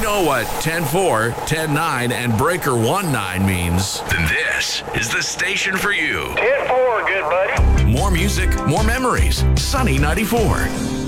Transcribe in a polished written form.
know what 10-4, 10-9, and Breaker 1-9 means, then this is the station for you. 10-4, good buddy. More music, more memories. Sunny 94.